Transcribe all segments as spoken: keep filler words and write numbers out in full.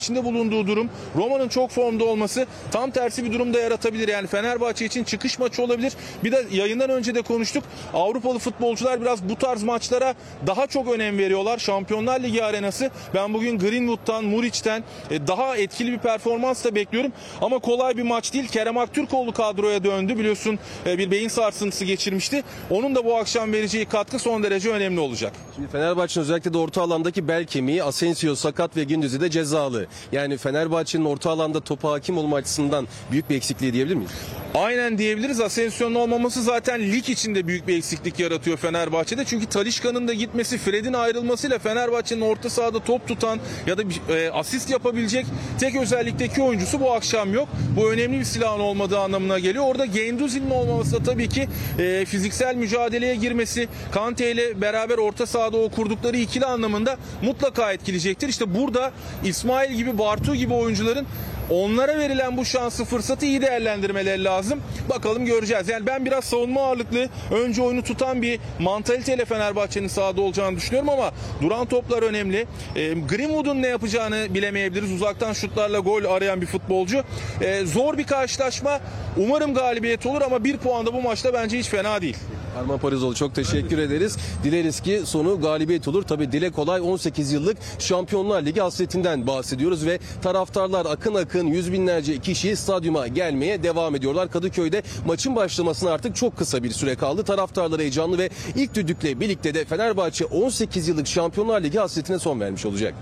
içinde bulunduğu durum, Roma'nın çok formda olması tam tersi bir durum da yaratabilir. Yani Fenerbahçe için çıkış maçı olabilir. Bir de yayından önce de konuştuk. Avrupalı futbolcular biraz bu tarz maçlara daha çok önem veriyorlar. Şampiyonlar Ligi arenası. Ben bugün Greenwood'dan, Muriç'ten daha etkili bir performans da bekliyorum. Ama kolay bir maç değil. Kerem Aktürkoğlu kadroya döndü. Biliyorsun bir beyin sarsıntısı geçirmişti. Onun da bu akşam vereceği katkı son derece önemli olacak. Şimdi Fenerbahçe'nin özellikle de orta alandaki bel kemiği Asensio sakat ve Gündüz'ü de cezalı. Yani Fenerbahçe'nin orta alanda topa hakim olma açısından büyük bir eksikliği diyebilir miyiz? Aynen diyebiliriz. Asensio'nun olmaması zaten lig içinde büyük bir eksiklik yaratıyor Fenerbahçe'de. Çünkü Talisca'nın da gitmesi, Fred'in ayrılmasıyla Fenerbahçe'nin orta sahada top tutan ya da e, asist yapabilecek tek özellikteki oyuncusu bu akşam yok. Bu önemli bir silahın olmadığı anlamına geliyor. Orada Guendouzi'nin olmaması da tabii ki e, fiziksel mücadeleye girmesi, Kante ile beraber orta sahada o kurdukları ikili anlamında mutlaka etkileyecektir. İşte burada İsmail gibi, Bartu gibi oyuncuların onlara verilen bu şansı, fırsatı iyi değerlendirmeleri lazım. Bakalım göreceğiz. Yani ben biraz savunma ağırlıklı, önce oyunu tutan bir mantaliteyle Fenerbahçe'nin sahada olacağını düşünüyorum ama duran toplar önemli. E, Greenwood'un ne yapacağını bilemeyebiliriz. Uzaktan şutlarla gol arayan bir futbolcu. E, zor bir karşılaşma. Umarım galibiyet olur ama bir puan da bu maçta bence hiç fena değil. Arman Parizoğlu, çok teşekkür ederiz. Dileriz ki sonu galibiyet olur. Tabii dile kolay, on sekiz yıllık Şampiyonlar Ligi hasretinden bahsediyoruz ve taraftarlar akın akın yüz binlerce kişi stadyuma gelmeye devam ediyorlar. Kadıköy'de maçın başlamasına artık çok kısa bir süre kaldı. Taraftarlar heyecanlı ve ilk düdükle birlikte de Fenerbahçe on sekiz yıllık Şampiyonlar Ligi hasretine son vermiş olacak.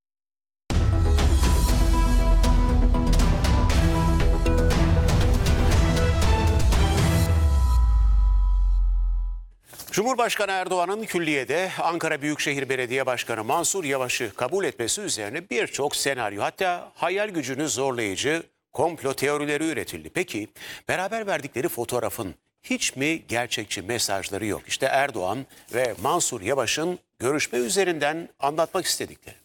Cumhurbaşkanı Erdoğan'ın külliyede Ankara Büyükşehir Belediye Başkanı Mansur Yavaş'ı kabul etmesi üzerine birçok senaryo, hatta hayal gücünü zorlayıcı komplo teorileri üretildi. Peki beraber verdikleri fotoğrafın hiç mi gerçekçi mesajları yok? İşte Erdoğan ve Mansur Yavaş'ın görüşme üzerinden anlatmak istedikleri.